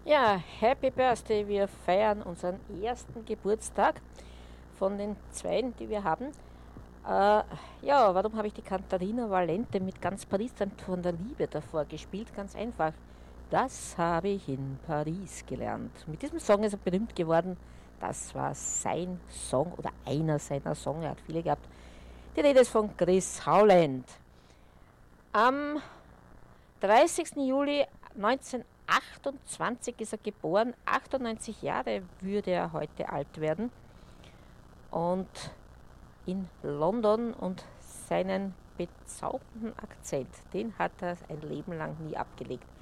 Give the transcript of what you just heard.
Ja, Happy Birthday. Wir feiern unseren ersten Geburtstag von den zweien, die wir haben. Ja, warum habe ich die Cantarina Valente mit ganz Paris dann von der Liebe davor gespielt? Ganz einfach. Das habe ich in Paris gelernt. Mit diesem Song ist er berühmt geworden. Das war sein Song oder einer seiner Songs. Er hat viele gehabt. Die Rede ist von Chris Howland. Am 30. Juli 1928 ist er geboren. 98 Jahre würde er heute alt werden. Und in London, und seinen bezaubernden Akzent, den hat er ein Leben lang nie abgelegt.